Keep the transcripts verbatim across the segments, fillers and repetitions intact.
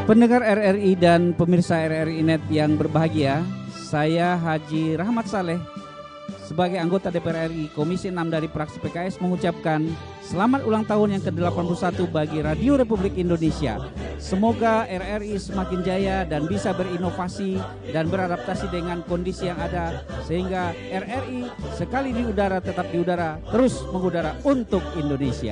Pendengar R R I dan pemirsa R R I Net yang berbahagia, saya Haji Rahmat Saleh sebagai anggota D P R R I Komisi enam dari fraksi P K S mengucapkan selamat ulang tahun yang ke delapan puluh satu bagi Radio Republik Indonesia. Semoga R R I semakin jaya dan bisa berinovasi dan beradaptasi dengan kondisi yang ada, sehingga R R I sekali di udara tetap di udara, terus mengudara untuk Indonesia.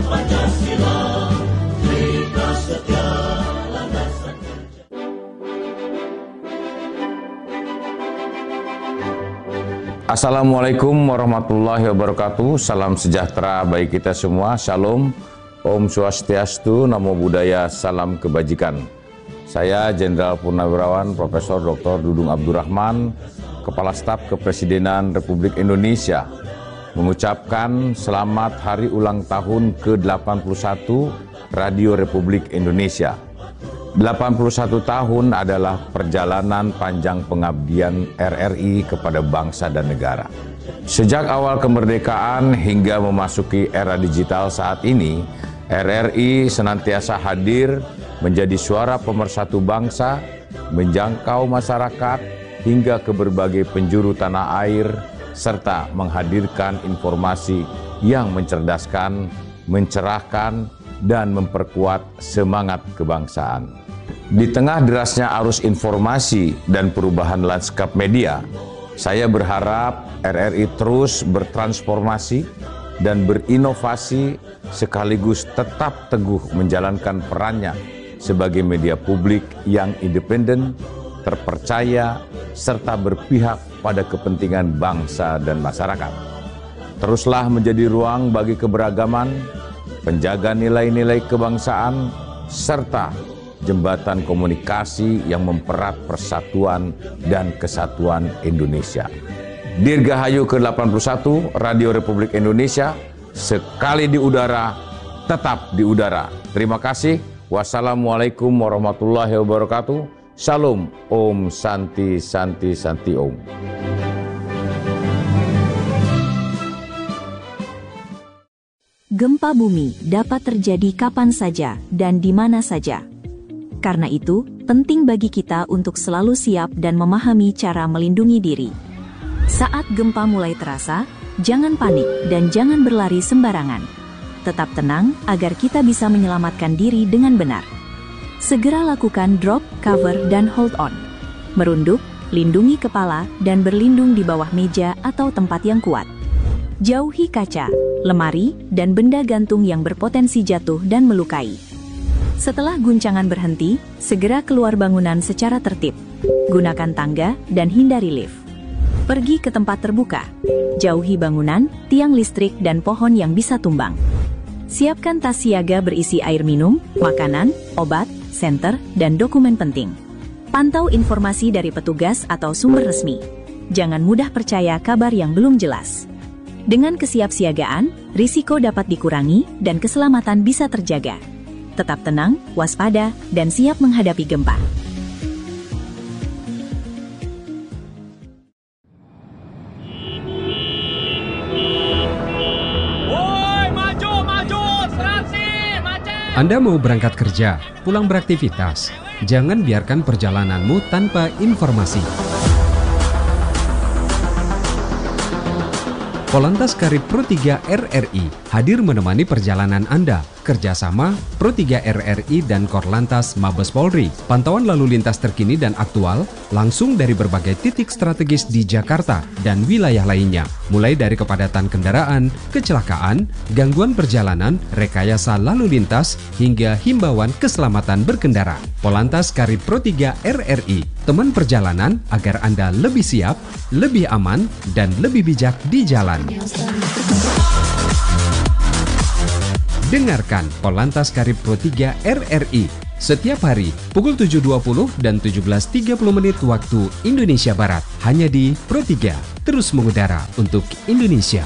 Assalamualaikum warahmatullahi wabarakatuh. Salam sejahtera bagi kita semua. Shalom, Om Swastiastu, Namo Buddhaya, salam kebajikan. Saya Jenderal Purnawirawan Profesor Doktor Dudung Abdurrahman, Kepala Staf Kepresidenan Republik Indonesia, mengucapkan selamat hari ulang tahun ke delapan puluh satu Radio Republik Indonesia. delapan puluh satu tahun adalah perjalanan panjang pengabdian R R I kepada bangsa dan negara. Sejak awal kemerdekaan hingga memasuki era digital saat ini, R R I senantiasa hadir menjadi suara pemersatu bangsa, menjangkau masyarakat hingga ke berbagai penjuru tanah air, serta menghadirkan informasi yang mencerdaskan, mencerahkan, dan memperkuat semangat kebangsaan. Di tengah derasnya arus informasi dan perubahan lanskap media, saya berharap R R I terus bertransformasi dan berinovasi sekaligus tetap teguh menjalankan perannya sebagai media publik yang independen, terpercaya, serta berpihak pada kepentingan bangsa dan masyarakat. Teruslah menjadi ruang bagi keberagaman, penjaga nilai-nilai kebangsaan, serta jembatan komunikasi yang mempererat persatuan dan kesatuan Indonesia. Dirgahayu ke delapan puluh satu Radio Republik Indonesia, sekali di udara, tetap di udara. Terima kasih. Wassalamualaikum warahmatullahi wabarakatuh. Salam, Om Santi Santi Santi Om. Gempa bumi dapat terjadi kapan saja dan di mana saja. Karena itu, penting bagi kita untuk selalu siap dan memahami cara melindungi diri. Saat gempa mulai terasa, jangan panik dan jangan berlari sembarangan. Tetap tenang agar kita bisa menyelamatkan diri dengan benar. Segera lakukan drop, cover, dan hold on. Merunduk, lindungi kepala, dan berlindung di bawah meja atau tempat yang kuat. Jauhi kaca, lemari, dan benda gantung yang berpotensi jatuh dan melukai. Setelah guncangan berhenti, segera keluar bangunan secara tertib. Gunakan tangga dan hindari lift. Pergi ke tempat terbuka. Jauhi bangunan, tiang listrik, dan pohon yang bisa tumbang. Siapkan tas siaga berisi air minum, makanan, obat, senter, dan dokumen penting. Pantau informasi dari petugas atau sumber resmi. Jangan mudah percaya kabar yang belum jelas. Dengan kesiapsiagaan, risiko dapat dikurangi dan keselamatan bisa terjaga. Tetap tenang, waspada, dan siap menghadapi gempa. Woi, maju, maju, serasi, macet. Anda mau berangkat kerja, pulang beraktivitas, jangan biarkan perjalananmu tanpa informasi. Polantas Karib Pro tiga R R I hadir menemani perjalanan Anda. Kerjasama Pro tiga R R I dan Korlantas Mabes Polri. Pantauan lalu lintas terkini dan aktual langsung dari berbagai titik strategis di Jakarta dan wilayah lainnya. Mulai dari kepadatan kendaraan, kecelakaan, gangguan perjalanan, rekayasa lalu lintas, hingga himbauan keselamatan berkendara. Polantas Karib Pro tiga R R I, teman perjalanan agar Anda lebih siap, lebih aman, dan lebih bijak di jalan. Dengarkan Polantas Karib Pro tiga R R I setiap hari pukul tujuh dua puluh dan tujuh belas tiga puluh menit waktu Indonesia Barat. Hanya di Pro tiga, terus mengudara untuk Indonesia.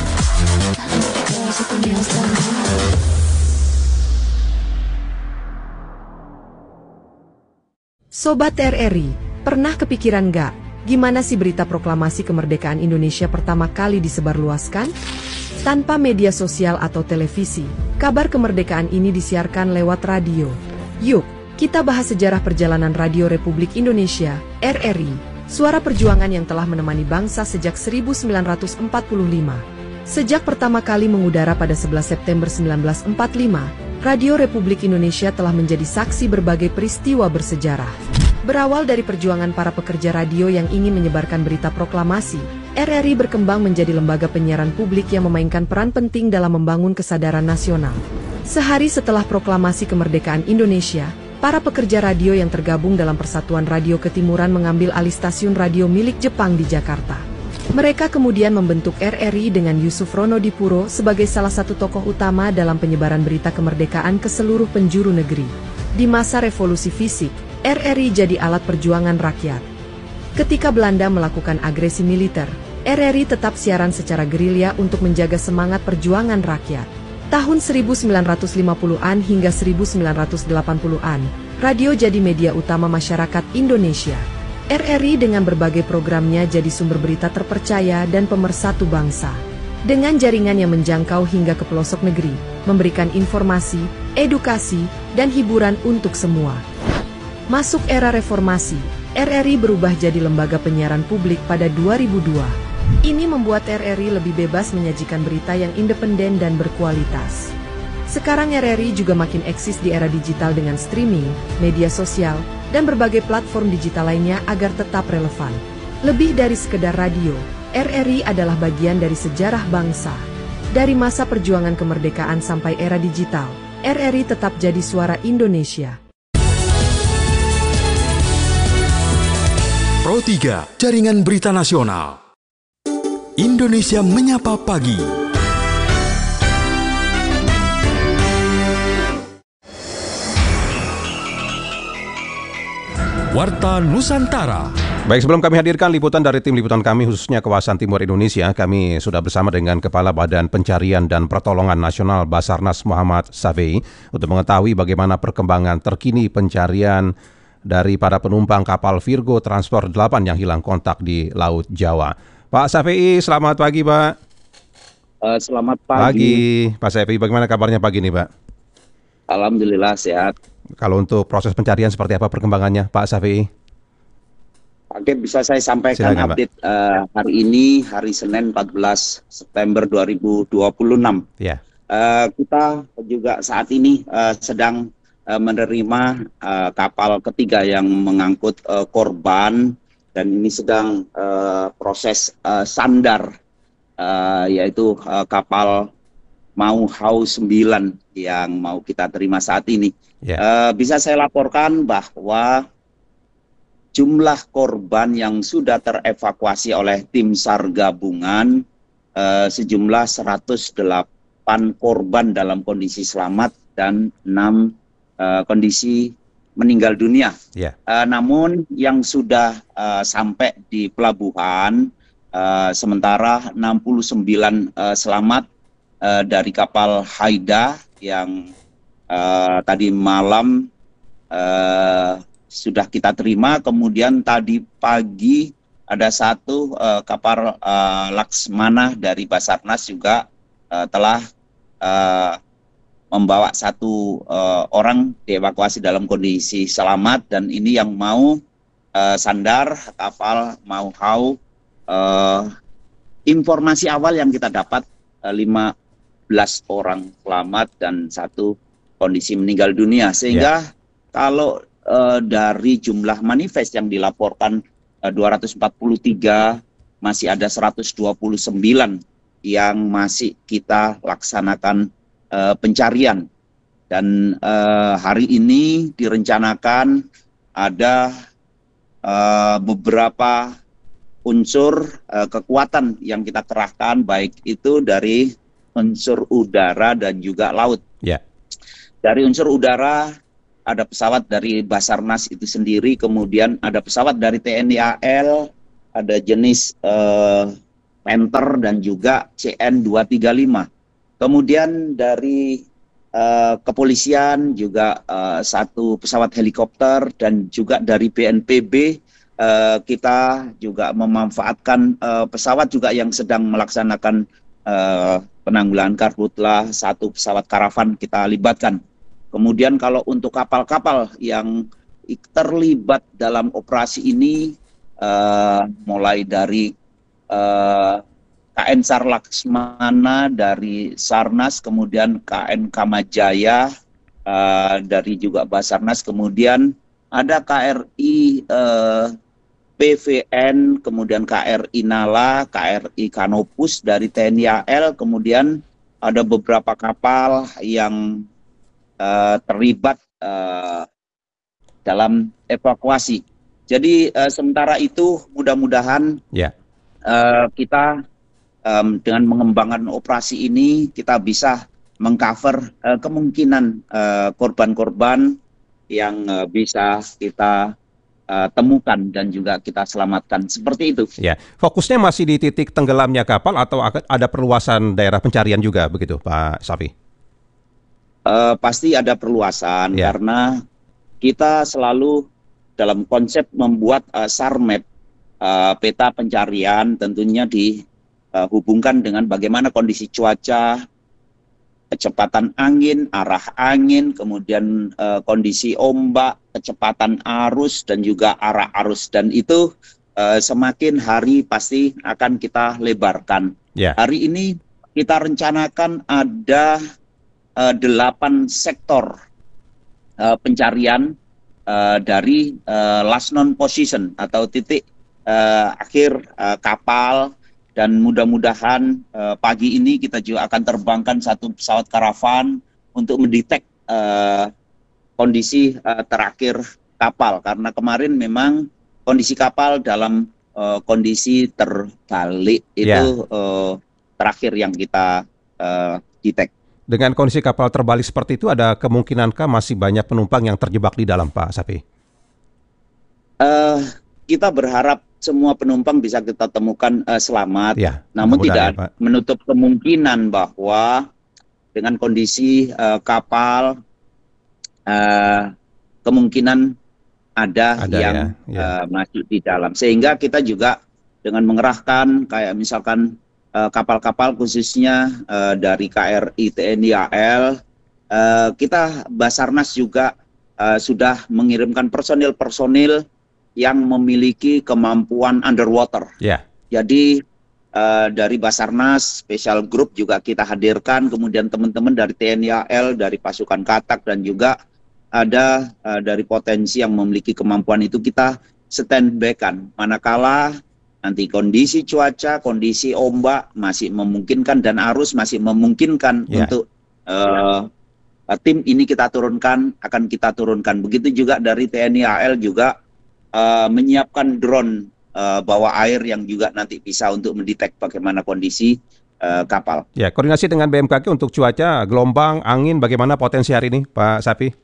Sobat R R I, pernah kepikiran gak? Gimana sih berita proklamasi kemerdekaan Indonesia pertama kali disebarluaskan? Tanpa media sosial atau televisi, kabar kemerdekaan ini disiarkan lewat radio. Yuk, Kita bahas sejarah perjalanan Radio Republik Indonesia, R R I, suara perjuangan yang telah menemani bangsa sejak seribu sembilan ratus empat puluh lima. Sejak pertama kali mengudara pada sebelas September seribu sembilan ratus empat puluh lima, Radio Republik Indonesia telah menjadi saksi berbagai peristiwa bersejarah. Berawal dari perjuangan para pekerja radio yang ingin menyebarkan berita proklamasi, R R I berkembang menjadi lembaga penyiaran publik yang memainkan peran penting dalam membangun kesadaran nasional. Sehari setelah proklamasi kemerdekaan Indonesia, para pekerja radio yang tergabung dalam Persatuan Radio Ketimuran mengambil alih stasiun radio milik Jepang di Jakarta. Mereka kemudian membentuk R R I dengan Yusuf Ronodipuro sebagai salah satu tokoh utama dalam penyebaran berita kemerdekaan ke seluruh penjuru negeri. Di masa revolusi fisik, R R I jadi alat perjuangan rakyat. Ketika Belanda melakukan agresi militer, R R I tetap siaran secara gerilya untuk menjaga semangat perjuangan rakyat. Tahun seribu sembilan ratus lima puluhan hingga seribu sembilan ratus delapan puluhan, radio jadi media utama masyarakat Indonesia. R R I dengan berbagai programnya jadi sumber berita terpercaya dan pemersatu bangsa. Dengan jaringan yang menjangkau hingga ke pelosok negeri, memberikan informasi, edukasi, dan hiburan untuk semua. Masuk era reformasi, R R I berubah jadi lembaga penyiaran publik pada dua ribu dua. Ini membuat R R I lebih bebas menyajikan berita yang independen dan berkualitas. Sekarang R R I juga makin eksis di era digital dengan streaming, media sosial, dan berbagai platform digital lainnya agar tetap relevan. Lebih dari sekedar radio, R R I adalah bagian dari sejarah bangsa. Dari masa perjuangan kemerdekaan sampai era digital, R R I tetap jadi suara Indonesia. Pro tiga, Jaringan Berita Nasional. Indonesia Menyapa Pagi. Warta Nusantara. Baik, sebelum kami hadirkan liputan dari tim liputan kami khususnya kawasan Timur Indonesia, kami sudah bersama dengan Kepala Badan Pencarian dan Pertolongan Nasional Basarnas Muhammad Safei untuk mengetahui bagaimana perkembangan terkini pencarian dari para penumpang kapal Virgo Transport delapan yang hilang kontak di Laut Jawa. Pak Safei, selamat pagi, Pak. Uh, selamat pagi. Pagi, Pak Safei. Bagaimana kabarnya pagi ini, Pak? Alhamdulillah sehat. Kalau untuk proses pencarian seperti apa perkembangannya, Pak Safei? Oke, bisa saya sampaikan Silakan, update uh, hari ini, hari Senin empat belas September dua ribu dua puluh enam. Ya. Uh, kita juga saat ini uh, sedang uh, menerima uh, kapal ketiga yang mengangkut uh, korban. Dan ini sedang uh, proses uh, sandar, uh, yaitu uh, kapal Mau Hau sembilan yang mau kita terima saat ini. Yeah. Uh, bisa saya laporkan bahwa jumlah korban yang sudah terevakuasi oleh tim SAR gabungan uh, sejumlah seratus delapan korban dalam kondisi selamat dan enam uh, kondisi meninggal dunia. Yeah. Uh, namun yang sudah uh, sampai di pelabuhan uh, sementara enam puluh sembilan uh, selamat uh, dari kapal Haida yang uh, tadi malam uh, sudah kita terima. Kemudian tadi pagi ada satu uh, kapal uh, Laksmana dari Basarnas juga uh, telah uh, membawa satu uh, orang dievakuasi dalam kondisi selamat, dan ini yang mau uh, sandar kapal Mau Hau. Uh, informasi awal yang kita dapat uh, lima belas orang selamat dan satu kondisi meninggal dunia, sehingga yeah. kalau uh, dari jumlah manifest yang dilaporkan uh, dua ratus empat puluh tiga, masih ada seratus dua puluh sembilan yang masih kita laksanakan Uh, pencarian, dan uh, hari ini direncanakan ada uh, beberapa unsur uh, kekuatan yang kita kerahkan, baik itu dari unsur udara dan juga laut. Yeah. Dari unsur udara ada pesawat dari Basarnas itu sendiri, kemudian ada pesawat dari T N I A L, ada jenis uh, Panther dan juga C N dua tiga lima. Kemudian dari uh, kepolisian juga uh, satu pesawat helikopter, dan juga dari B N P B uh, kita juga memanfaatkan uh, pesawat juga yang sedang melaksanakan uh, penanggulangan karhutlah, satu pesawat karavan kita libatkan. Kemudian kalau untuk kapal-kapal yang terlibat dalam operasi ini, uh, mulai dari uh, K N Sar Laksmana dari Sarnas, kemudian K N Kamajaya uh, dari juga Basarnas, kemudian ada K R I uh, P V N, kemudian K R I Nala, K R I Kanopus dari T N I A L, kemudian ada beberapa kapal yang uh, terlibat uh, dalam evakuasi. Jadi uh, sementara itu mudah-mudahan yeah. uh, kita um, dengan mengembangkan operasi ini kita bisa mengcover uh, kemungkinan uh, korban-korban yang uh, bisa kita uh, temukan dan juga kita selamatkan. Seperti itu. Ya, fokusnya masih di titik tenggelamnya kapal atau ada perluasan daerah pencarian juga begitu, Pak Safi? Uh, pasti ada perluasan ya. Karena kita selalu dalam konsep membuat uh, SARMAP, uh, peta pencarian, tentunya dihubungkan uh, dengan bagaimana kondisi cuaca, kecepatan angin, arah angin, kemudian uh, kondisi ombak, kecepatan arus, dan juga arah arus. Dan itu uh, semakin hari pasti akan kita lebarkan. Yeah. Hari ini kita rencanakan ada uh, delapan sektor Uh, pencarian uh, dari uh, last known position atau titik uh, akhir uh, kapal, dan mudah-mudahan uh, pagi ini kita juga akan terbangkan satu pesawat karavan untuk mendetek uh, kondisi uh, terakhir kapal, karena kemarin memang kondisi kapal dalam uh, kondisi terbalik itu yeah. uh, terakhir yang kita uh, detek. Dengan kondisi kapal terbalik seperti itu, ada kemungkinankah masih banyak penumpang yang terjebak di dalam, Pak Safi? Uh, kita berharap semua penumpang bisa kita temukan uh, selamat, ya, namun tidak ya, menutup kemungkinan bahwa dengan kondisi uh, kapal uh, kemungkinan ada, ada yang ya, ya. Uh, masih di dalam. Sehingga kita juga dengan mengerahkan kayak misalkan kapal-kapal khususnya uh, dari K R I T N I A L, uh, kita Basarnas juga uh, sudah mengirimkan personil-personil yang memiliki kemampuan underwater. Yeah. Jadi uh, dari Basarnas Special Group juga kita hadirkan, kemudian teman-teman dari T N I A L, dari pasukan Katak, dan juga ada uh, dari potensi yang memiliki kemampuan itu kita standby-kan manakala nanti kondisi cuaca, kondisi ombak masih memungkinkan dan arus masih memungkinkan yeah. untuk uh, tim ini kita turunkan, akan kita turunkan. Begitu juga dari T N I A L juga uh, menyiapkan drone uh, bawah air yang juga nanti bisa untuk mendetek bagaimana kondisi uh, kapal. Ya, koordinasi dengan B M K G untuk cuaca, gelombang, angin, bagaimana potensi hari ini, Pak Safi?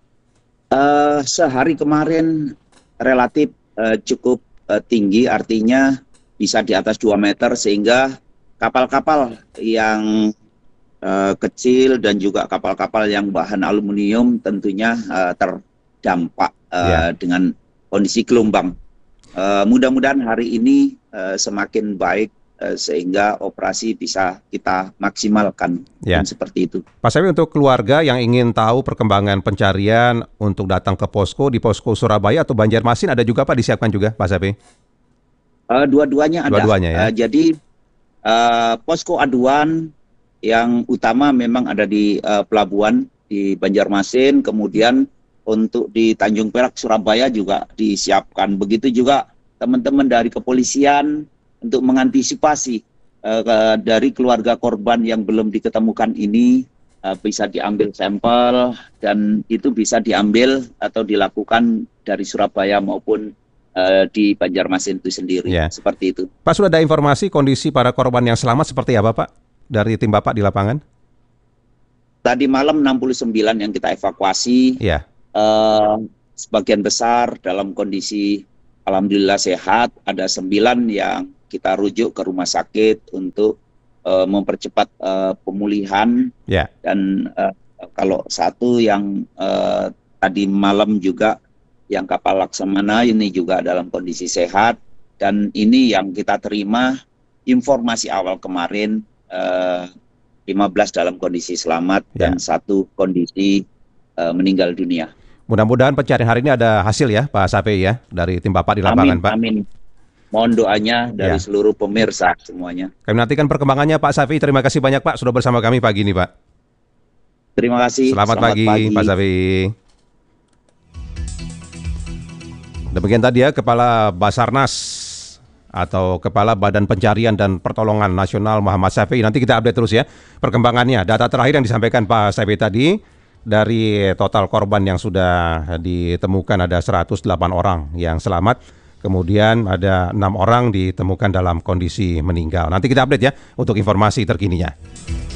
Uh, sehari kemarin relatif uh, cukup tinggi, artinya bisa di atas dua meter, sehingga kapal-kapal yang uh, kecil dan juga kapal-kapal yang bahan aluminium tentunya uh, terdampak uh, yeah. dengan kondisi gelombang. Uh, mudah-mudahan hari ini uh, semakin baik uh, sehingga operasi bisa kita maksimalkan yeah. dan seperti itu. Pak Safi, untuk keluarga yang ingin tahu perkembangan pencarian untuk datang ke posko di posko Surabaya atau Banjarmasin ada juga Pak, disiapkan juga Pak Safi? Uh, dua-duanya ada. Dua-duanya ya. Uh, jadi uh, posko aduan yang utama memang ada di uh, pelabuhan di Banjarmasin, kemudian untuk di Tanjung Perak Surabaya juga disiapkan. Begitu juga teman-teman dari kepolisian untuk mengantisipasi uh, dari keluarga korban yang belum diketemukan ini uh, bisa diambil sampel, dan itu bisa diambil atau dilakukan dari Surabaya maupun uh, di Banjarmasin itu sendiri. Yeah. Seperti itu. Pak, sudah ada informasi kondisi para korban yang selamat seperti apa, Pak, dari tim Bapak di lapangan? Tadi malam enam puluh sembilan yang kita evakuasi. Yeah. Uh, sebagian besar dalam kondisi alhamdulillah sehat, ada sembilan yang kita rujuk ke rumah sakit untuk uh, mempercepat uh, pemulihan. Yeah. Dan uh, kalau satu yang uh, tadi malam juga yang kapal Laksamana ini juga dalam kondisi sehat, dan ini yang kita terima informasi awal kemarin uh, lima belas dalam kondisi selamat. Yeah. Dan satu kondisi uh, meninggal dunia. Mudah-mudahan pencarian hari ini ada hasil ya Pak Safei ya dari tim Bapak di lapangan amin, Pak. Amin. Mohon doanya dari ya. seluruh pemirsa semuanya. Kami nantikan perkembangannya Pak Safei. Terima kasih banyak Pak sudah bersama kami pagi ini Pak. Terima kasih. Selamat, Selamat pagi, pagi Pak Safei. Demikian tadi ya Kepala Basarnas atau Kepala Badan Pencarian dan Pertolongan Nasional Muhammad Safei. Nanti kita update terus ya perkembangannya. Data terakhir yang disampaikan Pak Safei tadi, dari total korban yang sudah ditemukan ada seratus delapan orang yang selamat. Kemudian ada enam orang ditemukan dalam kondisi meninggal. Nanti kita update ya untuk informasi terkininya.